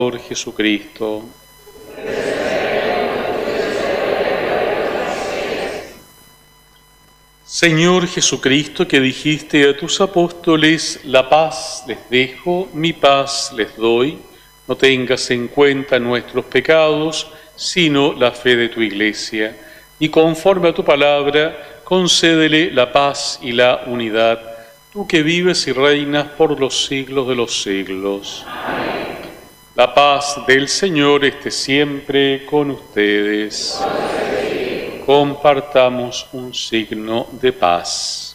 Por Jesucristo. Señor Jesucristo, que dijiste a tus apóstoles, la paz les dejo, mi paz les doy, no tengas en cuenta nuestros pecados, sino la fe de tu Iglesia, y conforme a tu palabra, concédele la paz y la unidad, tú que vives y reinas por los siglos de los siglos. Amén. La paz del Señor esté siempre con ustedes. Compartamos un signo de paz.